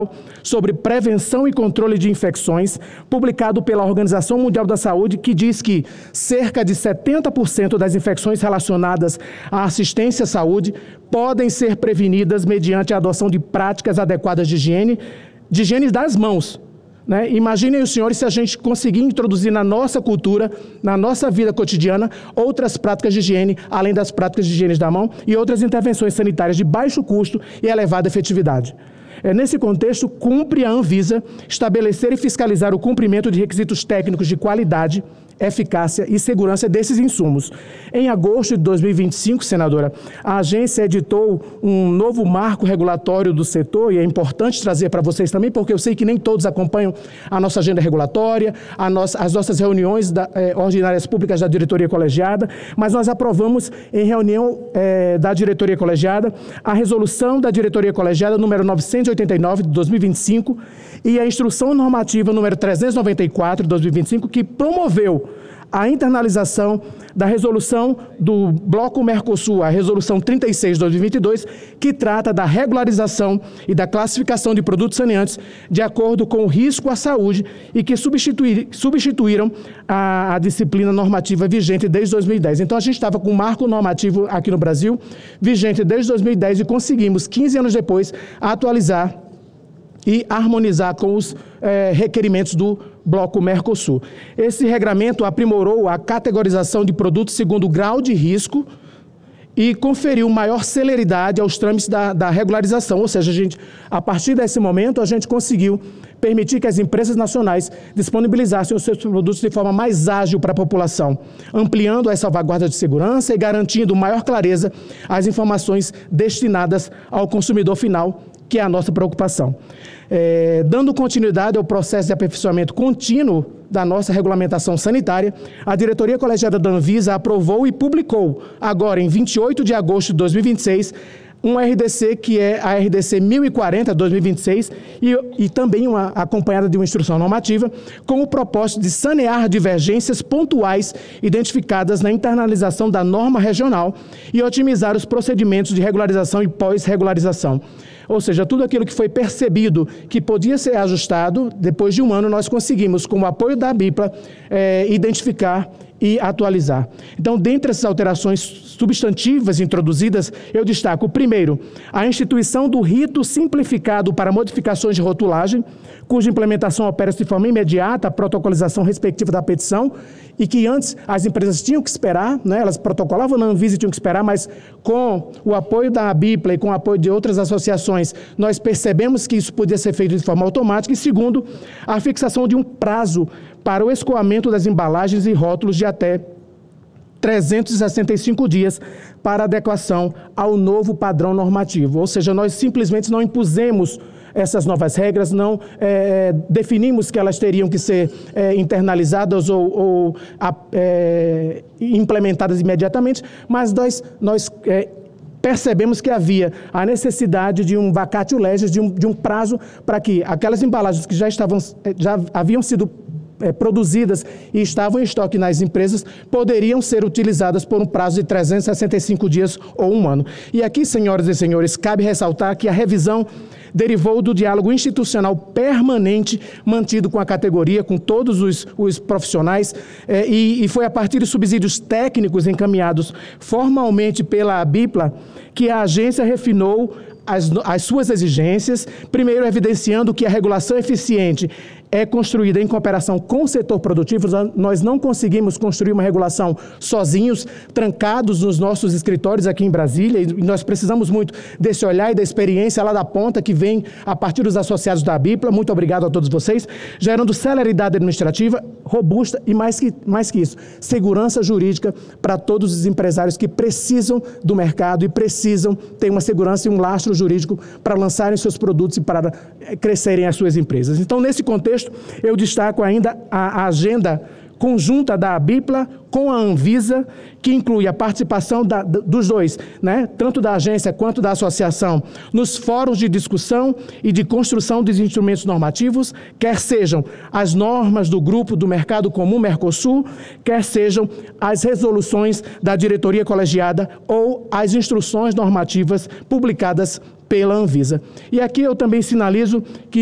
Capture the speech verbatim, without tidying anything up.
sobre prevenção e controle de infecções, publicado pela Organização Mundial da Saúde, que diz que cerca de setenta por cento das infecções relacionadas à assistência à saúde podem ser prevenidas mediante a adoção de práticas adequadas de higiene, de higiene das mãos. Né? Imaginem os senhores se a gente conseguir introduzir na nossa cultura, na nossa vida cotidiana, outras práticas de higiene, além das práticas de higiene da mão e outras intervenções sanitárias de baixo custo e elevada efetividade. É, nesse contexto, cumpre a Anvisa estabelecer e fiscalizar o cumprimento de requisitos técnicos de qualidade, eficácia e segurança desses insumos. Em agosto de dois mil e vinte e cinco, senadora, a agência editou um novo marco regulatório do setor, e é importante trazer para vocês também, porque eu sei que nem todos acompanham a nossa agenda regulatória, a nossa, as nossas reuniões da, eh, ordinárias públicas da diretoria colegiada, mas nós aprovamos em reunião eh, da diretoria colegiada a resolução da diretoria colegiada número novecentos e oitenta e nove de dois mil e vinte e cinco e a instrução normativa número trezentos e noventa e quatro de dois mil e vinte e cinco, que promoveu a internalização da resolução do Bloco Mercosul, a resolução trinta e seis de dois mil e vinte e dois, que trata da regularização e da classificação de produtos saneantes de acordo com o risco à saúde e que substituir, substituíram a, a disciplina normativa vigente desde dois mil e dez. Então, a gente estava com um marco normativo aqui no Brasil, vigente desde dois mil e dez, e conseguimos, quinze anos depois, atualizar e harmonizar com os eh, requerimentos do Bloco Mercosul. Esse regramento aprimorou a categorização de produtos segundo o grau de risco e conferiu maior celeridade aos trâmites da, da regularização. Ou seja, a, gente, a partir desse momento, a gente conseguiu permitir que as empresas nacionais disponibilizassem os seus produtos de forma mais ágil para a população, ampliando as salvaguardas de segurança e garantindo maior clareza às informações destinadas ao consumidor final, que é a nossa preocupação. É, dando continuidade ao processo de aperfeiçoamento contínuo da nossa regulamentação sanitária, a diretoria colegiada da Anvisa aprovou e publicou, agora em vinte e oito de agosto de dois mil e vinte e seis, um R D C que é a R D C mil e quarenta de dois mil e vinte e seis e, e também uma, acompanhada de uma instrução normativa com o propósito de sanear divergências pontuais identificadas na internalização da norma regional e otimizar os procedimentos de regularização e pós-regularização. Ou seja, tudo aquilo que foi percebido que podia ser ajustado, depois de um ano nós conseguimos, com o apoio da ABIPLA, eh, identificar e atualizar. Então, dentre essas alterações substantivas introduzidas, eu destaco, primeiro, a instituição do rito simplificado para modificações de rotulagem, cuja implementação opera de forma imediata a protocolização respectiva da petição, e que antes as empresas tinham que esperar, né, elas protocolavam na Anvisa e tinham que esperar, mas com o apoio da ABIPLA e com o apoio de outras associações, nós percebemos que isso podia ser feito de forma automática. E segundo, a fixação de um prazo para o escoamento das embalagens e rótulos de até trezentos e sessenta e cinco dias para adequação ao novo padrão normativo. Ou seja, nós simplesmente não impusemos essas novas regras, não é, definimos que elas teriam que ser é, internalizadas ou, ou a, é, implementadas imediatamente, mas nós, nós é, percebemos que havia a necessidade de um vacatio legis, de um, de um prazo para que aquelas embalagens que já, estavam, já haviam sido É, produzidas e estavam em estoque nas empresas, poderiam ser utilizadas por um prazo de trezentos e sessenta e cinco dias ou um ano. E aqui, senhoras e senhores, cabe ressaltar que a revisão derivou do diálogo institucional permanente mantido com a categoria, com todos os, os profissionais, eh, e, e foi a partir de subsídios técnicos encaminhados formalmente pela ABIPLA que a agência refinou as, as suas exigências, primeiro evidenciando que a regulação eficiente é construída em cooperação com o setor produtivo. Nós não conseguimos construir uma regulação sozinhos, trancados nos nossos escritórios aqui em Brasília, e nós precisamos muito desse olhar e da experiência lá da ponta que vem a partir dos associados da ABIPLA. Muito obrigado a todos vocês, gerando celeridade administrativa robusta e, mais que, mais que isso, segurança jurídica para todos os empresários que precisam do mercado e precisam ter uma segurança e um lastro jurídico para lançarem seus produtos e para crescerem as suas empresas. Então, nesse contexto, eu destaco ainda a, a agenda conjunta da ABIPLA com a Anvisa, que inclui a participação da, dos dois, né, tanto da agência quanto da associação, nos fóruns de discussão e de construção dos instrumentos normativos, quer sejam as normas do Grupo do Mercado Comum Mercosul, quer sejam as resoluções da diretoria colegiada ou as instruções normativas publicadas pela Anvisa. E aqui eu também sinalizo que